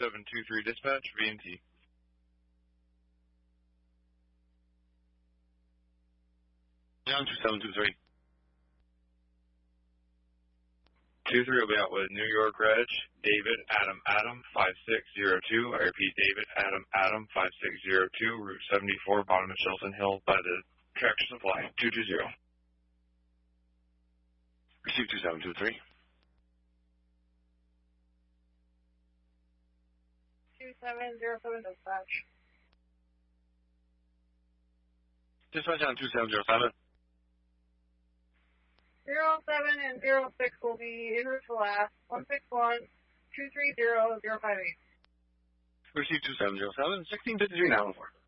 2723 dispatch, VNT. John 2723. 23 will be out with New York Reg, David Adam 5602. I repeat, David Adam 5602, Route 74, bottom of Shelton Hill by the Tractor Supply, 220. Receive 2723. 2707 dispatch. Dispatch on 2707. 07 and 06 will be en route to last. 161 230 058. Receive 2707. 1653 now.